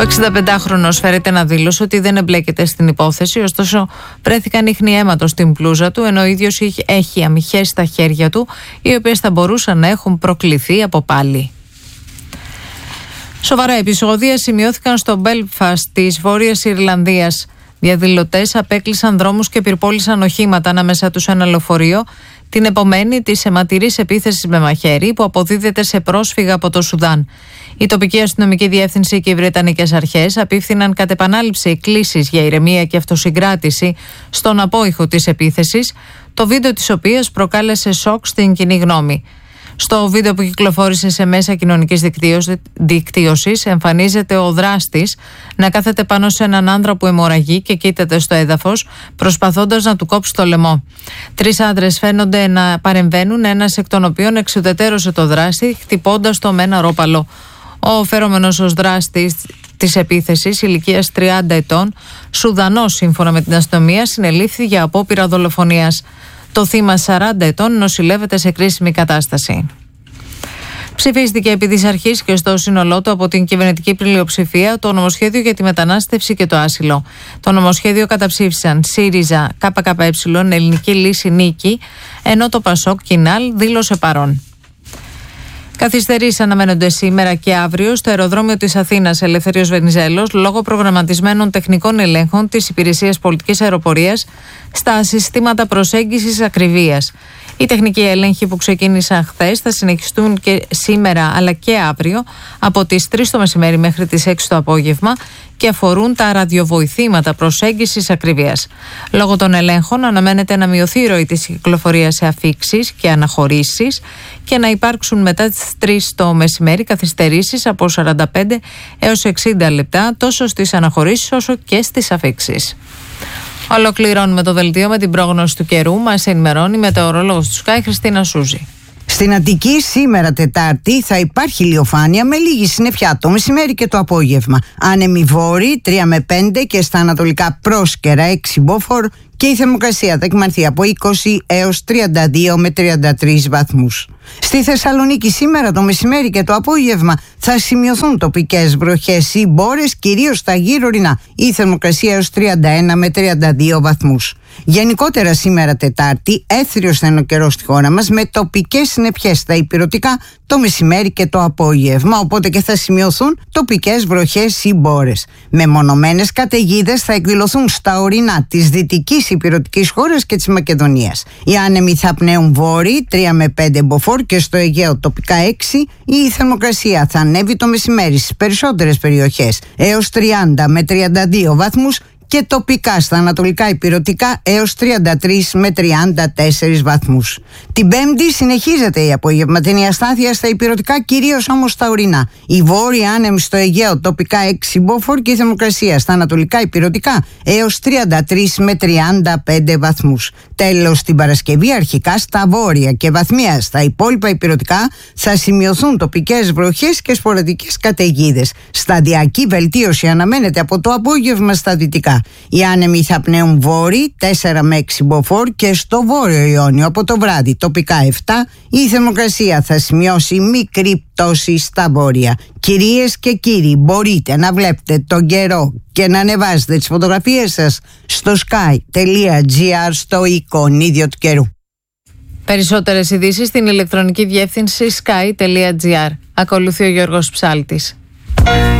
Ο 65χρονος φέρεται να δήλωσε ότι δεν εμπλέκεται στην υπόθεση, ωστόσο βρέθηκαν ίχνη αίματος στην πλούζα του, ενώ ο ίδιος έχει αμυχές στα χέρια του, οι οποίες θα μπορούσαν να έχουν προκληθεί από πάλι. Σοβαρά επεισόδια σημειώθηκαν στο Μπέλφαστ της Βόρειας Ιρλανδίας. Διαδηλωτές απέκλεισαν δρόμους και πυρπόλησαν οχήματα ανάμεσα τους ένα λεωφορείο, την επομένη της αιματηρής επίθεσης με μαχαίρι που αποδίδεται σε πρόσφυγα από το Σουδάν. Η τοπική αστυνομική διεύθυνση και οι βρετανικές αρχές απίφθηναν κατ' επανάληψη εκκλήσεις για ηρεμία και αυτοσυγκράτηση στον απόϊχο της επίθεσης, το βίντεο της οποίας προκάλεσε σοκ στην κοινή γνώμη. Στο βίντεο που κυκλοφόρησε σε μέσα κοινωνικής δικτύωσης εμφανίζεται ο δράστης να κάθεται πάνω σε έναν άντρα που αιμορραγεί και κοίταται στο έδαφος, προσπαθώντας να του κόψει το λαιμό. 3 άντρες φαίνονται να παρεμβαίνουν, ένας εκ των οποίων εξουδετερώσε το δράστη, χτυπώντας το με ένα ρόπαλο. Ο φερόμενος ως δράστης της επίθεσης, ηλικίας 30 ετών, Σουδανός σύμφωνα με την αστυνομία, συνελήφθη για απόπειρα δολοφονίας. Το θύμα 40 ετών νοσηλεύεται σε κρίσιμη κατάσταση. Ψηφίστηκε επί της αρχής και στο σύνολό του από την κυβερνητική πλειοψηφία το νομοσχέδιο για τη μετανάστευση και το άσυλο. Το νομοσχέδιο καταψήφισαν ΣΥΡΙΖΑ, ΚΚΕ, Ελληνική Λύση Νίκη, ενώ το ΠΑΣΟΚ Κινάλ δήλωσε παρόν. Καθυστερήσεις αναμένονται σήμερα και αύριο στο αεροδρόμιο της Αθήνας Ελευθέριος Βενιζέλος λόγω προγραμματισμένων τεχνικών ελέγχων της Υπηρεσίας Πολιτικής Αεροπορίας στα συστήματα προσέγγισης ακριβίας. Οι τεχνικοί έλεγχοι που ξεκίνησαν χθες θα συνεχιστούν και σήμερα αλλά και αύριο από τις 3 το μεσημέρι μέχρι τις 6 το απόγευμα και αφορούν τα ραδιοβοηθήματα προσέγγισης ακριβίας. Λόγω των ελέγχων αναμένεται να μειωθεί η ροή της κυκλοφορίας σε αφίξεις και αναχωρήσεις και να υπάρξουν μετά τις 3 το μεσημέρι καθυστερήσεις από 45 έως 60 λεπτά τόσο στις αναχωρήσεις όσο και στις αφίξεις. Ολοκληρώνουμε το δελτίο με την πρόγνωση του καιρού. Μας ενημερώνει η μετεωρολόγος του Sky Χριστίνα Σούζη. Στην Αττική σήμερα Τετάρτη θα υπάρχει ηλιοφάνεια με λίγη συννεφιά το μεσημέρι και το απόγευμα. Άνεμοι βόρειοι 3 με 5 και στα ανατολικά πρόσκαιρα 6 μποφόρ και η θερμοκρασία θα εκμανθεί από 20 έως 32 με 33 βαθμούς. Στη Θεσσαλονίκη σήμερα το μεσημέρι και το απόγευμα θα σημειωθούν τοπικές βροχές ή μπόρες, κυρίως στα γύρω ορεινά. Η θερμοκρασία έως 31 με 32 βαθμούς. Γενικότερα σήμερα Τετάρτη έθριος θα είναι ο καιρός στη χώρα μας με τοπικές συννεφιές στα ηπειρωτικά το μεσημέρι και το απόγευμα, οπότε και θα σημειωθούν τοπικές βροχές ή μπόρες. Μεμονωμένες καταιγίδες θα εκδηλωθούν στα ορεινά της δυτικής ηπειρωτικής χώρας και της Μακεδονίας. Οι άνεμοι θα πνέουν βόρειοι 3 με 5 μποφόρ και στο Αιγαίο τοπικά 6. Η θερμοκρασία θα ανέβει το μεσημέρι στις περισσότερες περιοχές έως 30 με 32 βαθμούς και τοπικά στα ανατολικά ηπειρωτικά έως 33 με 34 βαθμούς. Την Πέμπτη συνεχίζεται η απογευματινή αστάθεια στα ηπειρωτικά, κυρίως όμως στα ορεινά. Η βόρεια άνεμη στο Αιγαίο τοπικά 6 μποφόρ και η θερμοκρασία στα ανατολικά ηπειρωτικά έως 33 με 35 βαθμούς. Τέλος, την Παρασκευή αρχικά στα βόρεια και βαθμία στα υπόλοιπα ηπειρωτικά θα σημειωθούν τοπικές βροχές και σποραδικές καταιγίδες. Σταδιακή βελτίωση αναμένεται από το απόγευμα στα δυτικά. Οι άνεμοι θα πνέουν βόρειοι 4 με 6 μποφόρ και στο βόρειο Ιόνιο από το βράδυ τοπικά 7. Η θερμοκρασία θα σημειώσει μικρή πτώση στα βόρεια. Κυρίες και κύριοι, μπορείτε να βλέπετε τον καιρό και να ανεβάζετε τις φωτογραφίες σας στο sky.gr στο εικονίδιο του καιρού. Περισσότερες ειδήσεις στην ηλεκτρονική διεύθυνση sky.gr. Ακολουθεί ο Γιώργος Ψάλτης.